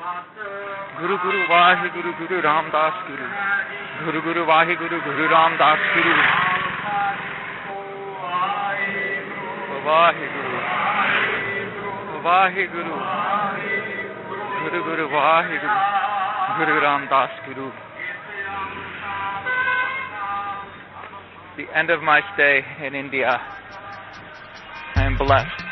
Guru Guru Vaheguru Guru Ramdas Guru. Guru Guru Vaheguru Guru Ramdas Guru. Vaheguru. Vaheguru. Guru Guru Vaheguru Guru Ramdas Guru. The end of my stay in India, I am blessed